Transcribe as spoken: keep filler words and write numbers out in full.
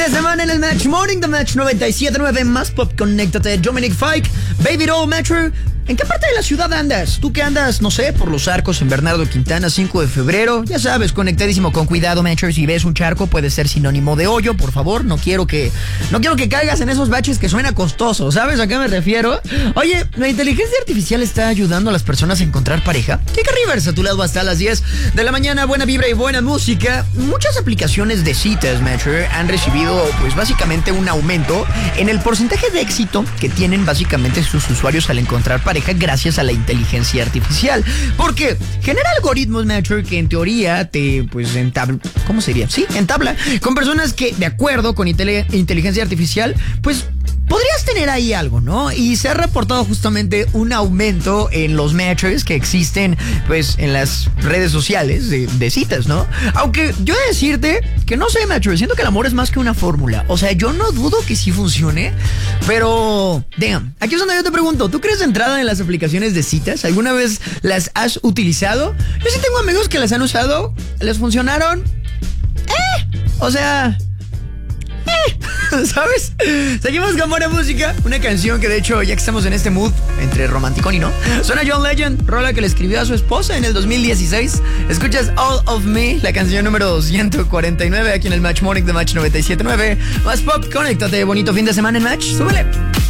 de semana en el Match Morning de Match noventa y siete punto nueve, más pop, conéctate. Dominic Fike, Baby Doll Metro. ¿En qué parte de la ciudad andas? ¿Tú que andas, no sé, por los Arcos en Bernardo Quintana, cinco de febrero? Ya sabes, conectadísimo, con cuidado, Metro. Si ves un charco, puede ser sinónimo de hoyo, por favor. No quiero que no quiero que caigas en esos baches que suena costoso, ¿sabes a qué me refiero? Oye, ¿la inteligencia artificial está ayudando a las personas a encontrar pareja? Kika Rivers, a tu lado hasta las diez de la mañana. Buena vibra y buena música. Muchas aplicaciones de citas, Metro, han recibido, pues, básicamente un aumento en el porcentaje de éxito que tienen, básicamente, sus usuarios al encontrar pareja gracias a la inteligencia artificial. Porque genera algoritmos, Metro, que en teoría te, pues, entabla, ¿cómo sería? Sí, entabla con personas que, de acuerdo con intele- inteligencia artificial, pues, podrías tener ahí algo, ¿no? Y se ha reportado justamente un aumento en los matches que existen, pues, en las redes sociales de, de citas, ¿no? Aunque yo he de decirte que no sé, match, siento que el amor es más que una fórmula. O sea, yo no dudo que sí funcione, pero, damn, aquí es donde yo te pregunto, ¿tú crees de entrada en las aplicaciones de citas? ¿Alguna vez las has utilizado? Yo sí tengo amigos que las han usado, les funcionaron. Eh, o sea... ¿Sabes? Seguimos con buena música. Una canción que, de hecho, ya que estamos en este mood entre romanticón y no, suena John Legend, rola que le escribió a su esposa en el dos mil dieciséis. Escuchas All of Me, la canción número ciento cuarenta y nueve aquí en el Match Morning de Match noventa y siete punto nueve. Más pop, conéctate. Bonito fin de semana en Match. Súbele.